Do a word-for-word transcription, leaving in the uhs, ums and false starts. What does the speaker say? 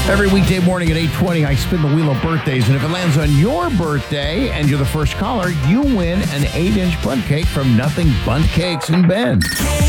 Every weekday morning at eight twenty, I spin the wheel of birthdays, and if it lands on your birthday and you're the first caller, you win an eight-inch bundt cake from Nothing Bundt Cakes in Bend.